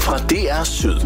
fra DR Syd.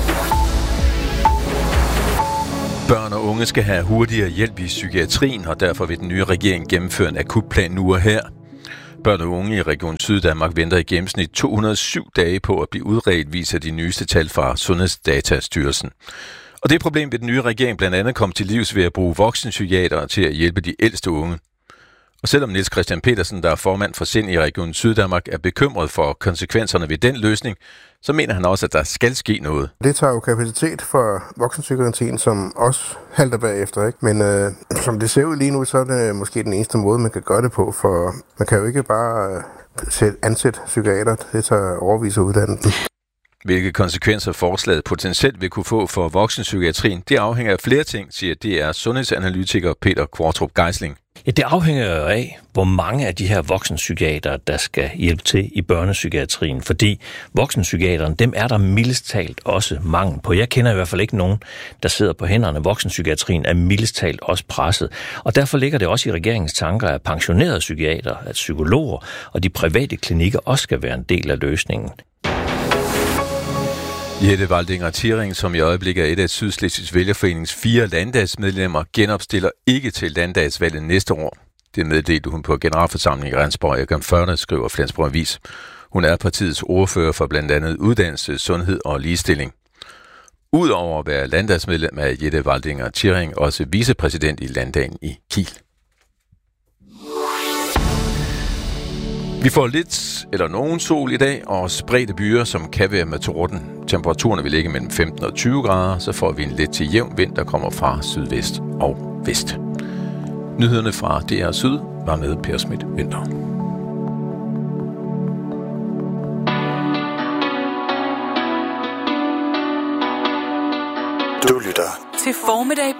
Børn og unge skal have hurtigere hjælp i psykiatrien, og derfor vil den nye regering gennemføre en akutplan nu og her. Børn og unge i Region Syddanmark venter i gennemsnit 207 dage på at blive udredt, viser de nyeste tal fra Sundhedsdatastyrelsen. Og det problem vil den nye regering blandt andet komme til livs ved at bruge voksenpsykiatere til at hjælpe de ældste unge. Og selvom Niels Christian Petersen, der er formand for SIND i Region Syddanmark, er bekymret for konsekvenserne ved den løsning, så mener han også, at der skal ske noget. Det tager jo kapacitet for voksenpsykiatrien, som også halter bagefter, ikke? Men som det ser ud lige nu, så er det måske den eneste måde, man kan gøre det på, for man kan jo ikke bare ansætte psykiater. Det tager overvis at uddanne dem. Hvilke konsekvenser forslaget potentielt vil kunne få for voksenpsykiatrien, det afhænger af flere ting, siger DR sundhedsanalytiker Peter Kvartrup Geisling. Ja, det afhænger jo af, hvor mange af de her voksenpsykiatere, der skal hjælpe til i børnepsykiatrien. Fordi voksenpsykiaterne, dem er der mildest talt også mangel på. Jeg kender i hvert fald ikke nogen, der sidder på hænderne. Voksenpsykiatrien er mildest talt også presset. Og derfor ligger det også i regeringens tanker, at pensionerede psykiater, at psykologer og de private klinikker også skal være en del af løsningen. Jette Waldinger Thiering, som i øjeblikket er et af Sydslesvigs Vælgerforenings 4 landdagsmedlemmer, genopstiller ikke til landdagsvalget næste år. Det meddelte hun på generalforsamlingen i Rendsborg Ekam 40, skriver Flensborg Avis. Hun er partiets ordfører for blandt andet uddannelse, sundhed og ligestilling. Udover at være landdagsmedlem er Jette Waldinger Thiering også vicepræsident i landdagen i Kiel. Vi får lidt eller nogen sol i dag og spredte byer, som kan være med torden. Temperaturerne vil ligge mellem 15 og 20 grader, så får vi en let til jævn vind, der kommer fra sydvest og vest. Nyhederne fra DR Syd var med Per Schmidt Vinter. Du lytter til Formiddag